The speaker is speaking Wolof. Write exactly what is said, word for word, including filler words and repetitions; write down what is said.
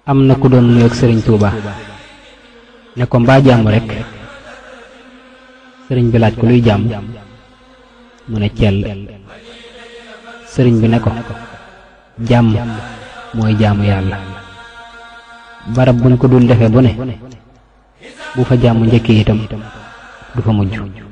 am na ku doon nuyoog sëriñ Tuuba ne ko mbaa jàmm rek. sëriñ bi laaj ko luy jàmm mu ne cell. sëriñ bi ne ko jàmm mooy jaamu yàlla. barab buñ ko dul defe bu ne bu fa jàmm njëkkee itam du fa mujj.